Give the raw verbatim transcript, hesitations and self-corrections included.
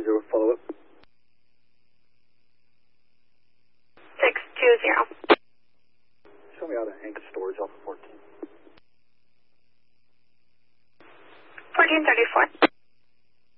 zero, follow up. six two zero. Show me out of anchor storage off of fourteen. fourteen thirty-four.